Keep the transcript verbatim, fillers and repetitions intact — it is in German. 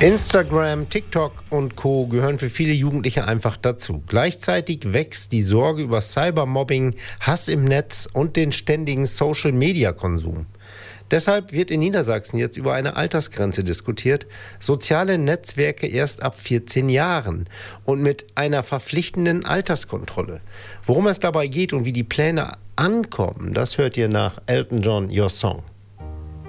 Instagram, TikTok und Co. gehören für viele Jugendliche einfach dazu. Gleichzeitig wächst die Sorge über Cybermobbing, Hass im Netz und den ständigen Social-Media-Konsum. Deshalb wird in Niedersachsen jetzt über eine Altersgrenze diskutiert. Soziale Netzwerke erst ab vierzehn Jahren und mit einer verpflichtenden Alterskontrolle. Worum es dabei geht und wie die Pläne ankommen, das hört ihr nach Elton John, Your Song.